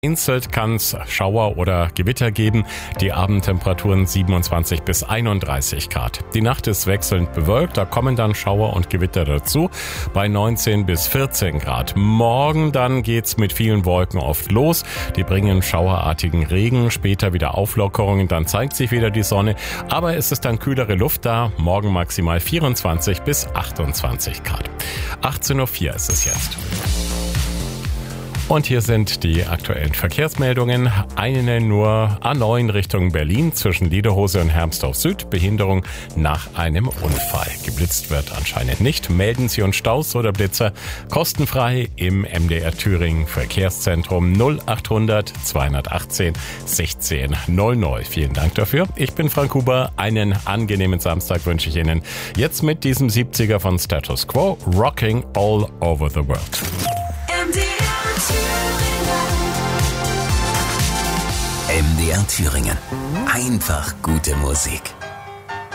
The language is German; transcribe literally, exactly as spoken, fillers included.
Vereinzelt kann es Schauer oder Gewitter geben. Die Abendtemperaturen siebenundzwanzig bis einunddreißig Grad. Die Nacht ist wechselnd bewölkt, da kommen dann Schauer und Gewitter dazu bei neunzehn bis vierzehn Grad. Morgen dann geht's mit vielen Wolken oft los. Die bringen schauerartigen Regen, später wieder Auflockerungen, dann zeigt sich wieder die Sonne. Aber es ist dann kühlere Luft da. Morgen maximal vierundzwanzig bis achtundzwanzig Grad. achtzehn Uhr vier ist es jetzt. Und hier sind die aktuellen Verkehrsmeldungen. Eine nur A neun Richtung Berlin zwischen Liederhose und Hermsdorf Süd. Behinderung nach einem Unfall. Geblitzt wird anscheinend nicht. Melden Sie uns Staus oder Blitzer kostenfrei im M D R Thüringen Verkehrszentrum null achthundert zweihundertachtzehn sechzehn null null. Vielen Dank dafür. Ich bin Frank Huber. Einen angenehmen Samstag wünsche ich Ihnen. Jetzt mit diesem siebziger von Status Quo. Rocking all over the world. M D R Thüringen. Einfach gute Musik.